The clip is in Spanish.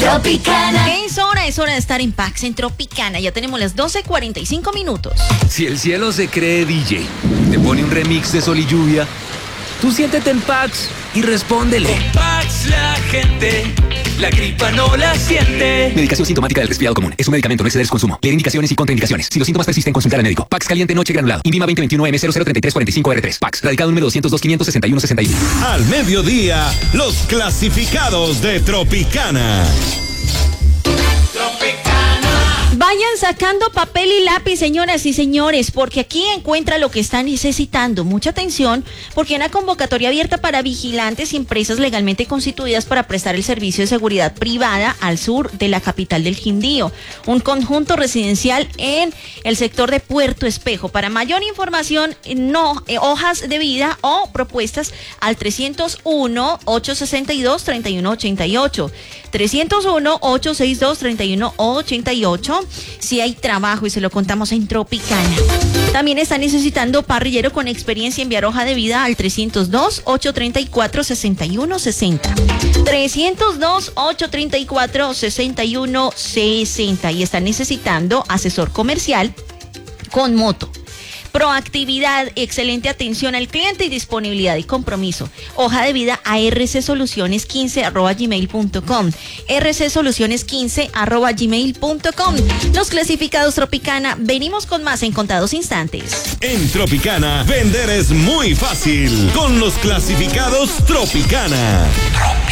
Tropicana. Es hora de estar en Pax en Tropicana. Ya tenemos las 12:45 minutos. Si el cielo se cree DJ, te pone un remix de Sol y Lluvia, tú siéntete en Pax y respóndele. Con Pax la gente, la gripa no la siente. Medicación sintomática del resfriado común. Es un medicamento, no exceder su consumo. Leer indicaciones y contraindicaciones. Si los síntomas persisten, consultar al médico. Pax caliente noche granulado. Invima 2021M003345R3. Pax. Radicado número 202-561-61. Al mediodía, los clasificados de Tropicana. Vayan sacando papel y lápiz, señoras y señores, porque aquí encuentra lo que está necesitando. Mucha atención, porque hay una convocatoria abierta para vigilantes y empresas legalmente constituidas para prestar el servicio de seguridad privada al sur de la capital del Quindío. Un conjunto residencial en el sector de Puerto Espejo. Para mayor información, hojas de vida o propuestas al 301-862-3188. 301-862-3188. Si hay trabajo, y se lo contamos en Tropicana. También está necesitando parrillero con experiencia. Enviar hoja de vida al 302-834-6160. 302-834-6160. Y está necesitando asesor comercial con moto. Proactividad, excelente atención al cliente y disponibilidad y compromiso. Hoja de vida a rcsoluciones15@gmail.com. rcsoluciones15@gmail.com. Los clasificados Tropicana. Venimos con más en contados instantes. En Tropicana, vender es muy fácil con los clasificados Tropicana.